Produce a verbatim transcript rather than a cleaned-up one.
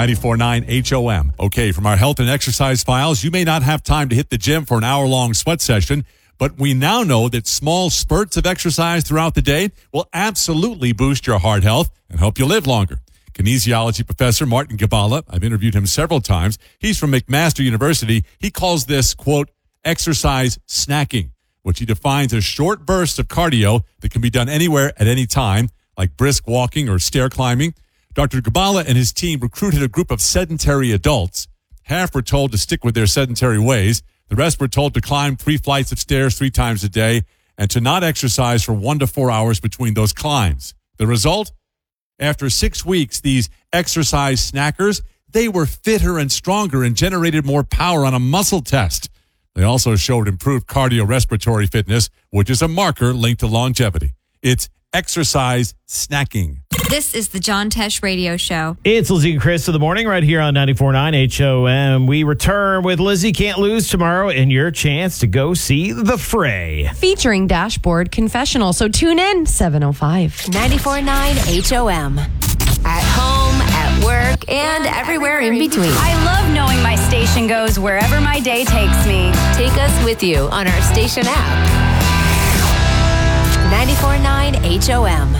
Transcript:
ninety-four point nine H O M. Okay, from our health and exercise files, you may not have time to hit the gym for an hour-long sweat session, but we now know that small spurts of exercise throughout the day will absolutely boost your heart health and help you live longer. Kinesiology professor Martin Gibala, I've interviewed him several times. He's from McMaster University. He calls this, quote, exercise snacking, which he defines as short bursts of cardio that can be done anywhere at any time, like brisk walking or stair climbing. Doctor Gibala and his team recruited a group of sedentary adults. Half were told to stick with their sedentary ways. The rest were told to climb three flights of stairs three times a day and to not exercise for one to four hours between those climbs. The result? After six weeks, these exercise snackers, they were fitter and stronger and generated more power on a muscle test. They also showed improved cardiorespiratory fitness, which is a marker linked to longevity. It's exercise snacking. This is the John Tesh Radio Show. It's Lizzie and Chris in the morning right here on ninety-four point nine H O M. We return with Lizzie Can't Lose tomorrow and your chance to go see The Fray. Featuring Dashboard Confessional. So tune in, seven oh five. ninety-four point nine H O M. At home, at work, and everywhere in between. I love knowing my station goes wherever my day takes me. Take us with you on our station app. ninety-four point nine H O M.